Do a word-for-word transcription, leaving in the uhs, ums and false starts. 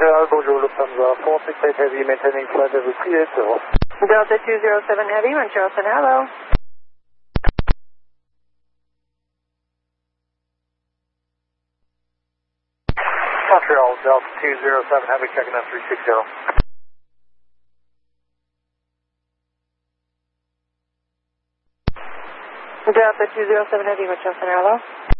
Montreal, bonjour, Lufthansa four six eight Heavy, maintaining flight level three eighty. Delta two zero seven Heavy, Montreal, hello. Montreal, Delta two zero seven Heavy, checking in three six zero. Delta two zero seven Heavy, Montreal, hello.